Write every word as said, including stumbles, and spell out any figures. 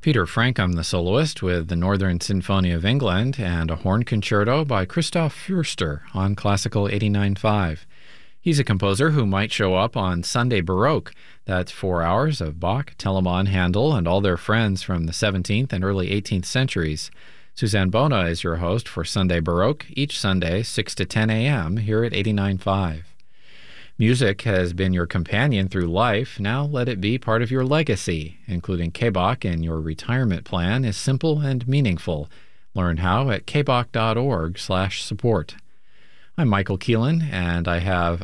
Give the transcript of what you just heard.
Peter Frankum, the soloist, with the Northern Symphony of England and a horn concerto by Christoph Fürster on Classical eighty-nine point five. He's a composer who might show up on Sunday Baroque. That's four hours of Bach, Telemann, Handel, and all their friends from the seventeenth and early eighteenth centuries. Suzanne Bona is your host for Sunday Baroque, each Sunday, six to ten a.m. here at eighty-nine point five. Music has been your companion through life. Now let it be part of your legacy. Including K B O C in your retirement plan is simple and meaningful. Learn how at k b o c dot org slash support. I'm Michael Keelan, and I have